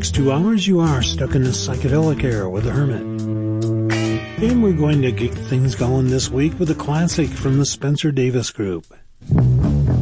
next 2 hours, you are stuck in the psychedelic era with the Hermit. And we're going to get things going this week with a classic from the Spencer Davis Group.